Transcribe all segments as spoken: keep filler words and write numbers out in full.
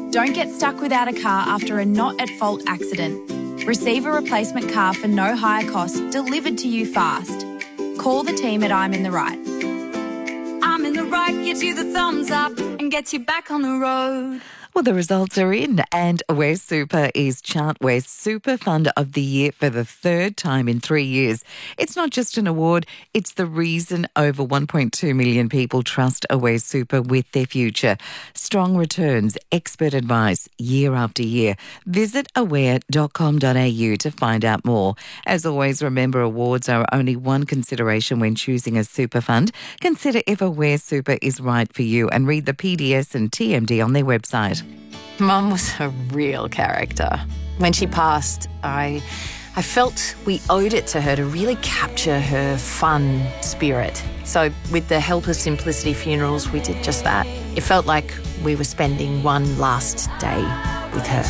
Don't get stuck without a car after a not-at-fault accident. Receive a replacement car for no higher cost delivered to you fast. Call the team at I'm in the Right. I'm in the Right gives you the thumbs up and gets you back on the road. Well, the results are in, and Aware Super is Chartware Super Fund of the Year for the third time in three years. It's not just an award, it's the reason over one point two million people trust Aware Super with their future. Strong returns, expert advice, year after year. Visit aware dot com dot a u to find out more. As always, remember awards are only one consideration when choosing a super fund. Consider if Aware Super is right for you and read the P D S and T M D on their website. Mum was a real character. When she passed, I I felt we owed it to her to really capture her fun spirit. So with the help of Simplicity Funerals, we did just that. It felt like we were spending one last day with her.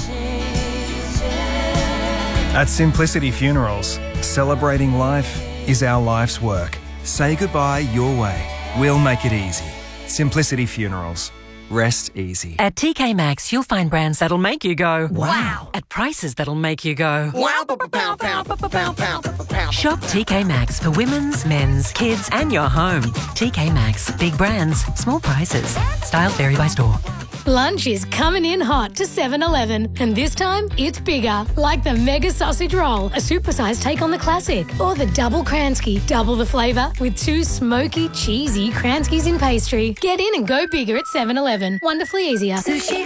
At Simplicity Funerals, celebrating life is our life's work. Say goodbye your way. We'll make it easy. Simplicity Funerals. Rest easy. At T K Maxx, you'll find brands that'll make you go, wow. At prices that'll make you go, wow. Pound, pound, pound, pound, pound. Shop T K Maxx for women's, men's, kids and your home. T K Maxx. Big brands, small prices. Styles vary by store. Lunch is coming in hot to seven eleven, and this time it's bigger, like the Mega Sausage Roll, a supersized take on the classic, or the Double Kransky, double the flavour with two smoky, cheesy Kranskys in pastry. Get in and go bigger at seven eleven. Wonderfully easier. Sushi